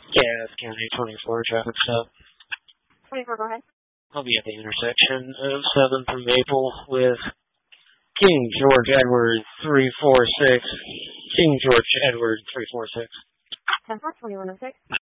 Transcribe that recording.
Cass County 24 traffic stop. 24, go ahead. I'll be at the intersection of 7th and Maple with King George Edward 346. King George Edward 346. 10-4, 2106.